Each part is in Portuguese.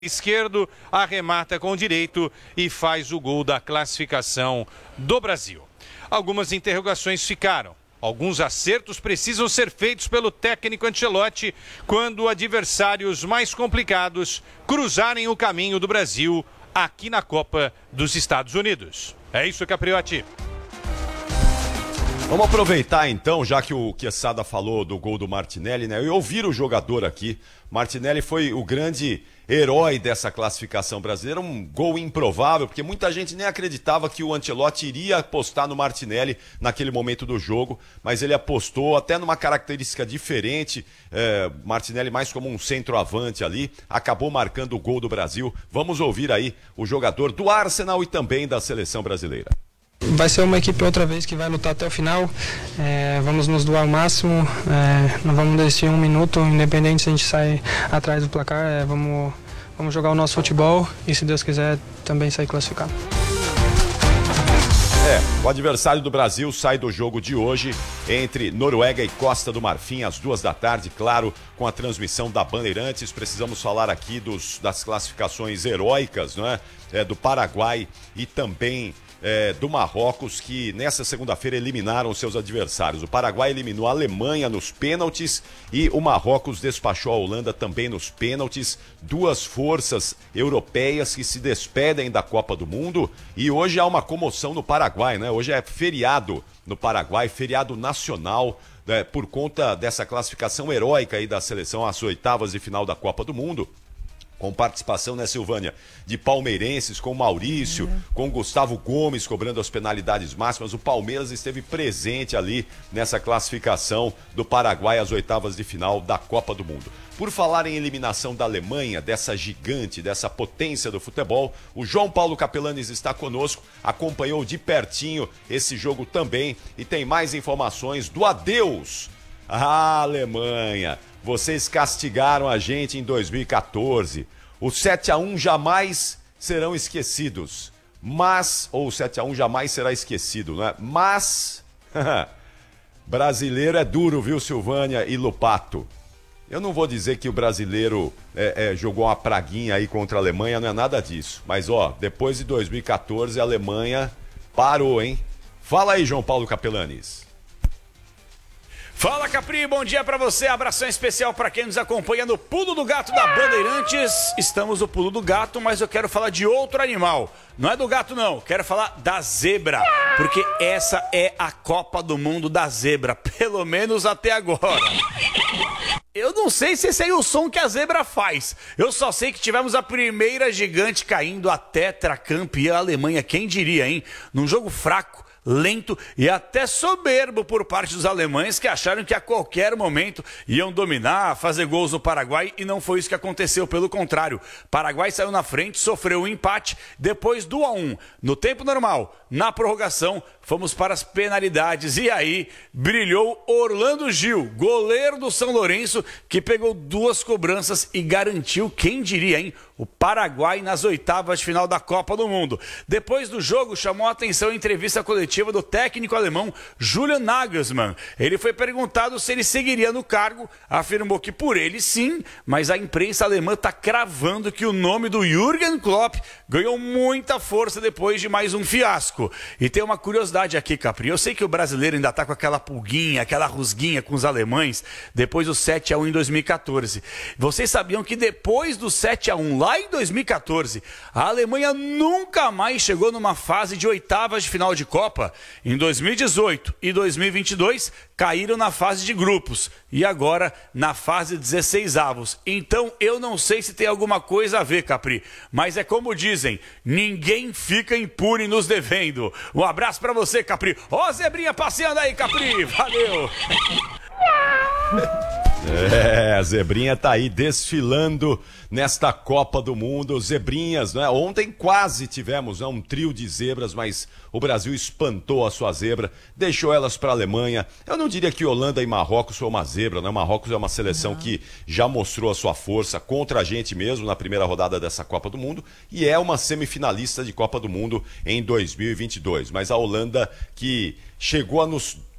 esquerdo, arremata com o direito e faz o gol da classificação do Brasil. Algumas interrogações ficaram. Alguns acertos precisam ser feitos pelo técnico Ancelotti quando adversários mais complicados cruzarem o caminho do Brasil aqui na Copa dos Estados Unidos. É isso, Capriotti. Vamos aproveitar então, já que o Quesada falou do gol do Martinelli, né? E ouvir o jogador aqui. Martinelli foi o grande herói dessa classificação brasileira, um gol improvável, porque muita gente nem acreditava que o Ancelotti iria apostar no Martinelli naquele momento do jogo, mas ele apostou até numa característica diferente, Martinelli mais como um centroavante ali, acabou marcando o gol do Brasil. Vamos ouvir aí o jogador do Arsenal e também da seleção brasileira. Vai ser uma equipe outra vez que vai lutar até o final, vamos nos doar ao máximo, não vamos desistir um minuto, independente se a gente sai atrás do placar, vamos jogar o nosso futebol e, se Deus quiser, também sair classificado. O adversário do Brasil sai do jogo de hoje entre Noruega e Costa do Marfim às 14h, claro, com a transmissão da Bandeirantes. Precisamos falar aqui das classificações heróicas, não é? Do Paraguai e também do Marrocos, que nessa segunda-feira eliminaram seus adversários. O Paraguai eliminou a Alemanha nos pênaltis e o Marrocos despachou a Holanda também nos pênaltis. Duas forças europeias que se despedem da Copa do Mundo, e hoje há uma comoção no Paraguai, né? Hoje é feriado no Paraguai, feriado nacional, por conta dessa classificação heróica aí da seleção às oitavas de final da Copa do Mundo. Com participação, né, Silvânia, de palmeirenses, com Maurício, com Gustavo Gomes cobrando as penalidades máximas. O Palmeiras esteve presente ali nessa classificação do Paraguai às oitavas de final da Copa do Mundo. Por falar em eliminação da Alemanha, dessa gigante, dessa potência do futebol, o João Paulo Capelanes está conosco, acompanhou de pertinho esse jogo também e tem mais informações do adeus à Alemanha. Vocês castigaram a gente em 2014. Os 7-1 jamais serão esquecidos. Ou o 7-1 jamais será esquecido, né? Mas, brasileiro é duro, viu, Silvânia e Lupato? Eu não vou dizer que o brasileiro jogou uma praguinha aí contra a Alemanha, não é nada disso. Mas, depois de 2014, a Alemanha parou, hein? Fala aí, João Paulo Capelanes. Fala, Capri, bom dia pra você, abração especial pra quem nos acompanha no Pulo do Gato da Bandeirantes. Estamos no Pulo do Gato, mas eu quero falar de outro animal. Não é do gato não, quero falar da zebra, porque essa é a Copa do Mundo da zebra, pelo menos até agora. Eu não sei se esse aí é o som que a zebra faz. Eu só sei que tivemos a primeira gigante caindo, a tetracampeã Alemanha, quem diria, hein? Num jogo fraco, lento e até soberbo por parte dos alemães, que acharam que a qualquer momento iam dominar, fazer gols no Paraguai, e não foi isso que aconteceu, pelo contrário. Paraguai saiu na frente, sofreu um empate, depois do 1-1. No tempo normal, na prorrogação, fomos para as penalidades e aí brilhou Orlando Gil, goleiro do São Lourenço, que pegou duas cobranças e garantiu, quem diria, hein, o Paraguai nas oitavas de final da Copa do Mundo. Depois do jogo, chamou a atenção a entrevista coletiva do técnico alemão Julian Nagelsmann. Ele foi perguntado se ele seguiria no cargo, afirmou que por ele sim, mas a imprensa alemã está cravando que o nome do Jürgen Klopp ganhou muita força depois de mais um fiasco. E tem uma curiosidade aqui, Capri, eu sei que o brasileiro ainda está com aquela pulguinha, aquela rusguinha com os alemães, depois do 7-1 em 2014. Vocês sabiam que depois do 7-1 lá em 2014, a Alemanha nunca mais chegou numa fase de oitavas de final de Copa? Em 2018 e 2022, caíram na fase de grupos e agora na fase 16avos. Então eu não sei se tem alguma coisa a ver, Capri, mas é como dizem, ninguém fica impune nos devendo. Um abraço pra você, Capri. Ó, zebrinha passeando aí, Capri. Valeu. A zebrinha tá aí desfilando nesta Copa do Mundo. Zebrinhas, né? Ontem quase tivemos um trio de zebras, mas o Brasil espantou a sua zebra, deixou elas para a Alemanha. Eu não diria que Holanda e Marrocos foi uma zebra, né? Marrocos é uma seleção que já mostrou a ssua força contra a gente mesmo na primeira rodada dessa Copa do Mundo e é uma semifinalista de Copa do Mundo em 2022. Mas a Holanda, que chegou a nos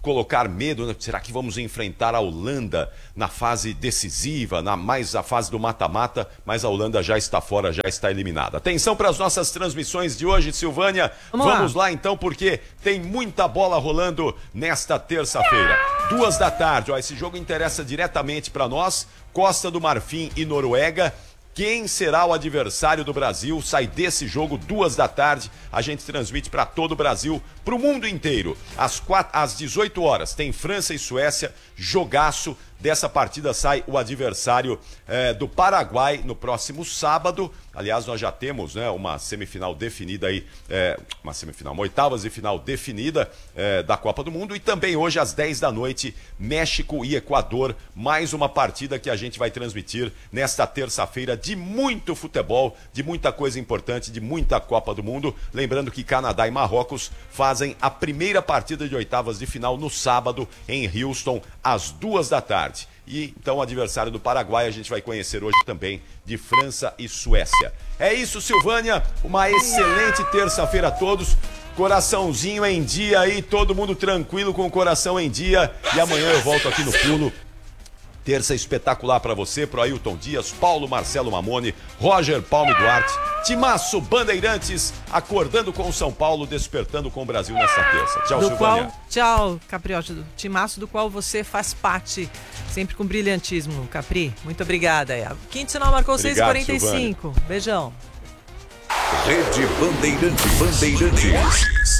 colocar medo, né? Será que vamos enfrentar a Holanda na fase decisiva, mais a fase do mata-mata, mas a Holanda já está fora, já está eliminada. Atenção para as nossas transmissões de hoje, Silvânia. Vamos lá então, porque tem muita bola rolando nesta terça-feira. 14h, ó, esse jogo interessa diretamente para nós, Costa do Marfim e Noruega. Quem será o adversário do Brasil? Sai desse jogo 14h. A gente transmite para todo o Brasil, para o mundo inteiro. Às 18 horas tem França e Suécia, jogaço. Dessa partida sai o adversário do Paraguai no próximo sábado. Aliás, nós já temos, né, uma semifinal definida aí, uma oitavas de final definida da Copa do Mundo. E também hoje às 10 da noite, México e Equador. Mais uma partida que a gente vai transmitir nesta terça-feira de muito futebol, de muita coisa importante, de muita Copa do Mundo. Lembrando que Canadá e Marrocos fazem a primeira partida de oitavas de final no sábado em Houston, às 14h. E então o adversário do Paraguai a gente vai conhecer hoje também, de França e Suécia. É isso, Silvânia, uma excelente terça-feira a todos. Coraçãozinho em dia aí, todo mundo tranquilo com o coração em dia. E amanhã eu volto aqui no Pulo. Terça espetacular para você, pro Ailton Dias, Paulo Marcelo Mamone, Roger Palme Duarte, Timaço Bandeirantes, acordando com o São Paulo, despertando com o Brasil nessa terça. Tchau, Silvânia. Tchau, Capriotti, do Timaço do qual você faz parte, sempre com brilhantismo, Capri. Muito obrigada. Quinto sinal marcou 6h45. Beijão. Rede Bandeirantes.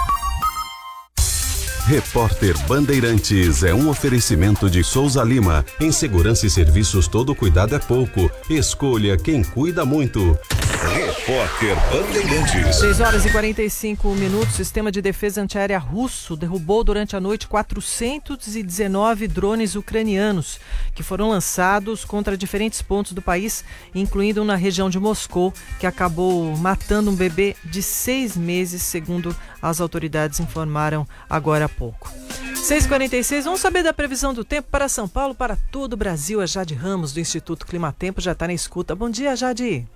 Repórter Bandeirantes é um oferecimento de Souza Lima. Em segurança e serviços, todo cuidado é pouco. Escolha quem cuida muito. Repórter Bandeirantes. 6h45. O sistema de defesa antiaérea russo derrubou durante a noite 419 drones ucranianos, que foram lançados contra diferentes pontos do país, incluindo na região de Moscou, que acabou matando um bebê de 6 meses, segundo as autoridades informaram agora há pouco. 6h46, vamos saber da previsão do tempo para São Paulo, para todo o Brasil. A Jade Ramos, do Instituto Climatempo, já está na escuta. Bom dia, Jade.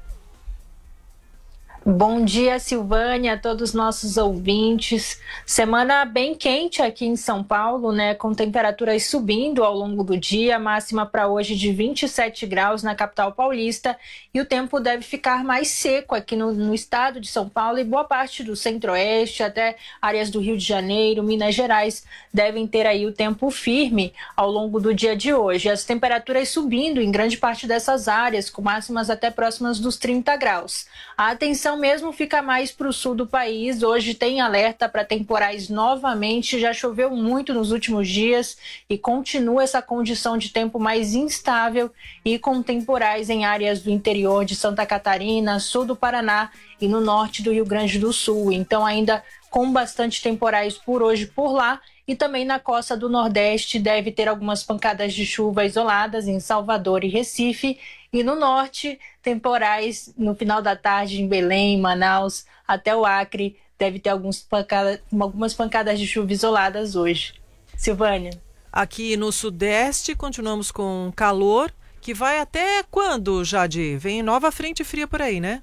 Bom dia, Silvânia, a todos os nossos ouvintes. Semana bem quente aqui em São Paulo, né? Com temperaturas subindo ao longo do dia, máxima para hoje de 27 graus na capital paulista. E o tempo deve ficar mais seco aqui no estado de São Paulo e boa parte do centro-oeste, até áreas do Rio de Janeiro, Minas Gerais, devem ter aí o tempo firme ao longo do dia de hoje. As temperaturas subindo em grande parte dessas áreas, com máximas até próximas dos 30 graus. A atenção mesmo fica mais para o sul do país. Hoje tem alerta para temporais novamente. Já choveu muito nos últimos dias e continua essa condição de tempo mais instável e com temporais em áreas do interior de Santa Catarina, sul do Paraná e no norte do Rio Grande do Sul. Então ainda com bastante temporais por hoje por lá. E também na costa do Nordeste deve ter algumas pancadas de chuva isoladas em Salvador e Recife. E no norte, temporais no final da tarde em Belém, Manaus, até o Acre. Deve ter algumas pancadas de chuva isoladas hoje. Silvânia. Aqui no Sudeste, continuamos com calor, que vai até quando, Jade? Vem nova frente fria por aí, né?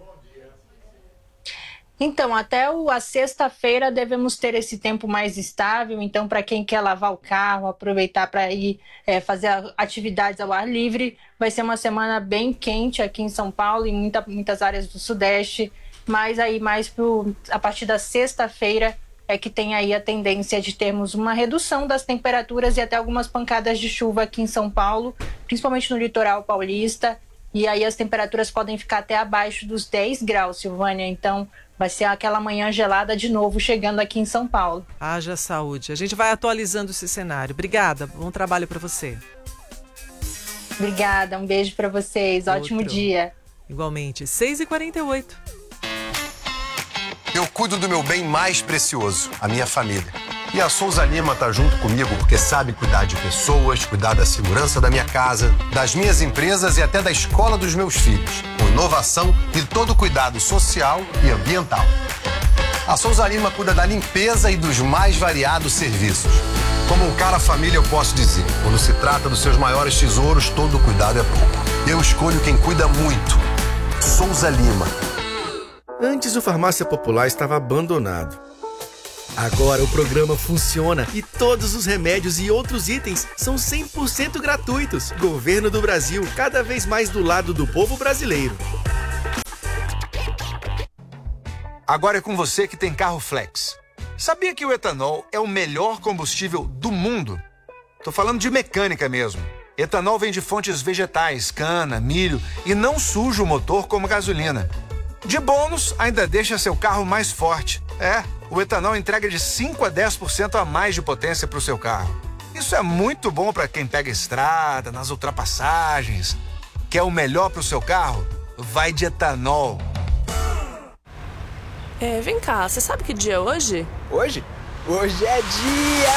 Então, até a sexta-feira devemos ter esse tempo mais estável. Então, para quem quer lavar o carro, aproveitar para ir fazer atividades ao ar livre, vai ser uma semana bem quente aqui em São Paulo e muitas áreas do Sudeste. Mas aí a partir da sexta-feira é que tem aí a tendência de termos uma redução das temperaturas e até algumas pancadas de chuva aqui em São Paulo, principalmente no litoral paulista. E aí as temperaturas podem ficar até abaixo dos 10 graus, Silvânia. Então, vai ser aquela manhã gelada de novo chegando aqui em São Paulo. Haja saúde. A gente vai atualizando esse cenário. Obrigada. Bom trabalho para você. Obrigada. Um beijo para vocês. Ótimo dia. Igualmente. 6h48. Eu cuido do meu bem mais precioso, a minha família. E a Souza Lima tá junto comigo porque sabe cuidar de pessoas, cuidar da segurança da minha casa, das minhas empresas e até da escola dos meus filhos, com inovação e todo cuidado social e ambiental. A Souza Lima cuida da limpeza e dos mais variados serviços. Como um cara família, eu posso dizer, quando se trata dos seus maiores tesouros, todo cuidado é pouco. Eu escolho quem cuida muito. Souza Lima. Antes o Farmácia Popular estava abandonado. Agora o programa funciona e todos os remédios e outros itens são 100% gratuitos. Governo do Brasil, cada vez mais do lado do povo brasileiro. Agora é com você que tem carro flex. Sabia que o etanol é o melhor combustível do mundo? Tô falando de mecânica mesmo. Etanol vem de fontes vegetais, cana, milho e não suja o motor como gasolina. De bônus, ainda deixa seu carro mais forte. O etanol entrega de 5 a 10% a mais de potência para o seu carro. Isso é muito bom para quem pega estrada, nas ultrapassagens. Quer o melhor para o seu carro? Vai de etanol. Vem cá, você sabe que dia é hoje? Hoje? Hoje é dia